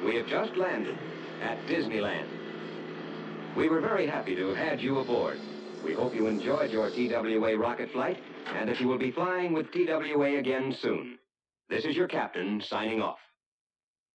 We have just landed at Disneyland. We were very happy to have had you aboard. We hope you enjoyed your TWA rocket flight and that you will be flying with TWA again soon. This is your captain signing off.